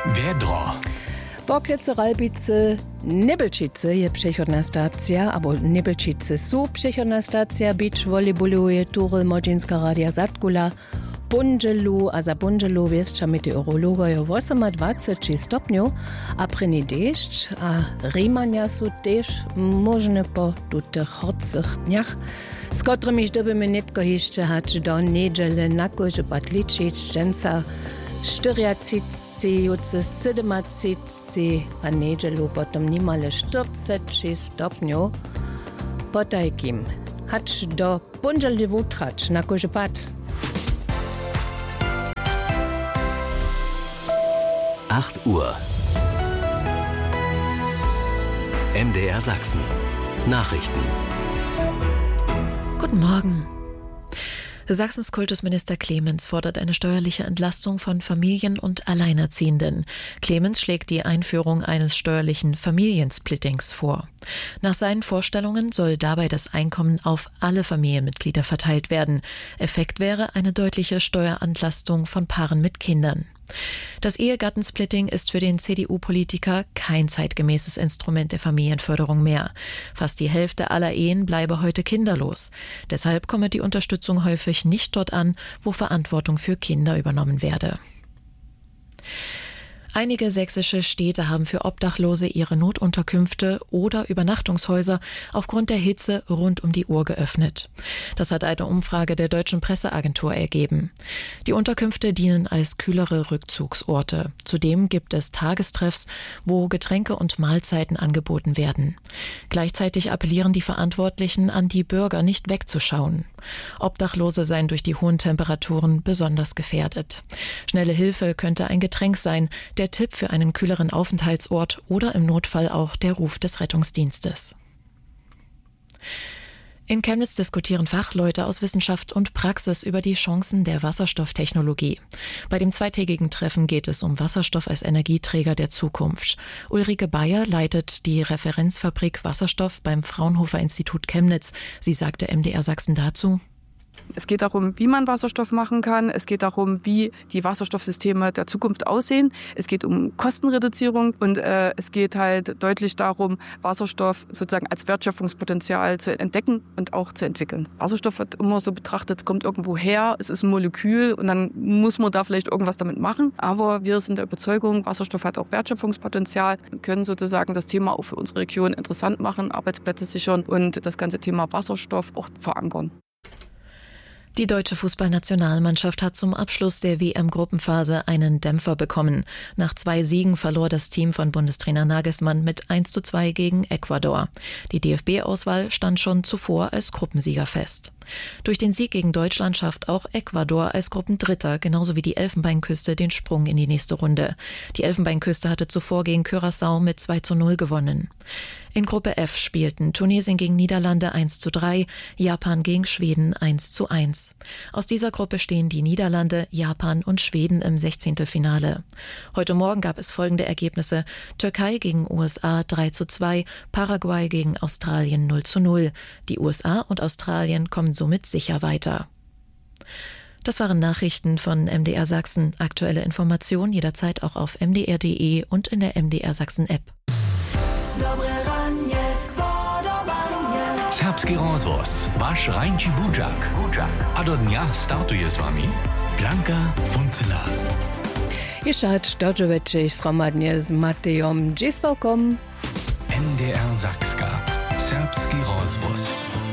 Vedro. W okolicy Ralbice Nebelčice je przechodna stacja, albo Nebelčice są przechodna stacja, beach volejboluje Turel Modzinska Radia Zatkula, Bundżelu, a za Bundżelu wieszcza meteorologojo 28 stopniów, a pryni deszcz, a rymania są też możne po tych horcych dniach, z którymi żebyśmy nitko jeszcze hać do niedzieli na kurze patliczyć, dżęca 40 37, a niedzielu potom nimale 46 stopniów, po takim hać do Bundżeli wutrać na kurze pat. 8 Uhr. MDR Sachsen. Nachrichten. Guten Morgen. Sachsens Kultusminister Clemens fordert eine steuerliche Entlastung von Familien und Alleinerziehenden. Clemens schlägt die Einführung eines steuerlichen Familiensplittings vor. Nach seinen Vorstellungen soll dabei das Einkommen auf alle Familienmitglieder verteilt werden. Effekt wäre eine deutliche Steuerentlastung von Paaren mit Kindern. Das Ehegattensplitting ist für den CDU-Politiker kein zeitgemäßes Instrument der Familienförderung mehr. Fast die Hälfte aller Ehen bleibe heute kinderlos. Deshalb komme die Unterstützung häufig nicht dort an, wo Verantwortung für Kinder übernommen werde. Einige sächsische Städte haben für Obdachlose ihre Notunterkünfte oder Übernachtungshäuser aufgrund der Hitze rund um die Uhr geöffnet. Das hat eine Umfrage der Deutschen Presseagentur ergeben. Die Unterkünfte dienen als kühlere Rückzugsorte. Zudem gibt es Tagestreffs, wo Getränke und Mahlzeiten angeboten werden. Gleichzeitig appellieren die Verantwortlichen an die Bürger, nicht wegzuschauen. Obdachlose seien durch die hohen Temperaturen besonders gefährdet. Schnelle Hilfe könnte ein Getränk sein, der Tipp für einen kühleren Aufenthaltsort oder im Notfall auch der Ruf des Rettungsdienstes. In Chemnitz diskutieren Fachleute aus Wissenschaft und Praxis über die Chancen der Wasserstofftechnologie. Bei dem zweitägigen Treffen geht es um Wasserstoff als Energieträger der Zukunft. Ulrike Bayer leitet die Referenzfabrik Wasserstoff beim Fraunhofer Institut Chemnitz. Sie sagte MDR Sachsen dazu: Es geht darum, wie man Wasserstoff machen kann. Es geht darum, wie die Wasserstoffsysteme der Zukunft aussehen. Es geht um Kostenreduzierung und es geht halt deutlich darum, Wasserstoff sozusagen als Wertschöpfungspotenzial zu entdecken und auch zu entwickeln. Wasserstoff wird immer so betrachtet, kommt irgendwo her, es ist ein Molekül und dann muss man da vielleicht irgendwas damit machen. Aber wir sind der Überzeugung, Wasserstoff hat auch Wertschöpfungspotenzial. Wir können sozusagen das Thema auch für unsere Region interessant machen, Arbeitsplätze sichern und das ganze Thema Wasserstoff auch verankern. Die deutsche Fußballnationalmannschaft hat zum Abschluss der WM-Gruppenphase einen Dämpfer bekommen. Nach 2 Siegen verlor das Team von Bundestrainer Nagelsmann mit 1:2 gegen Ecuador. Die DFB-Auswahl stand schon zuvor als Gruppensieger fest. Durch den Sieg gegen Deutschland schafft auch Ecuador als Gruppendritter, genauso wie die Elfenbeinküste, den Sprung in die nächste Runde. Die Elfenbeinküste hatte zuvor gegen Curaçao mit 2:0 gewonnen. In Gruppe F spielten Tunesien gegen Niederlande 1:3, Japan gegen Schweden 1:1. Aus dieser Gruppe stehen die Niederlande, Japan und Schweden im 16. Finale. Heute Morgen gab es folgende Ergebnisse: Türkei gegen USA 3:2, Paraguay gegen Australien 0:0. Die USA und Australien kommen somit sicher weiter. Das waren Nachrichten von MDR Sachsen. Aktuelle Informationen jederzeit auch auf mdr.de und in der MDR Sachsen App. Serbski rozvoz, waš Rajnči Budžak. A do dnia startuje z vami Blanka Funcela. Jeszcze hać dożywecie zgromadnie z Matejom Dziswałkom. MDR Sakska. Serbski rozvoz.